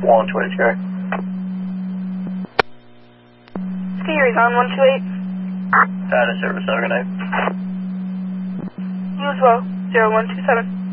128, Gary. Sierra's on 128. Had a service, have a good night. You as well, 0127.